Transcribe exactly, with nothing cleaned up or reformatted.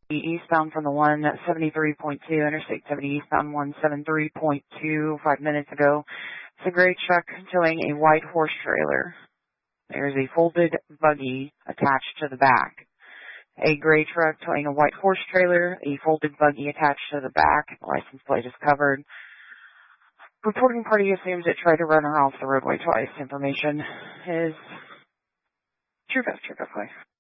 eastbound from the one seventy-three point two, Interstate seventy eastbound one seventy-three point two, five minutes ago. It's a gray truck towing a white horse trailer. There's a folded buggy attached to the back. A gray truck towing a white horse trailer, a folded buggy attached to the back. The license plate is covered. Reporting party assumes it tried to run her off the roadway twice. Information is true, true, true.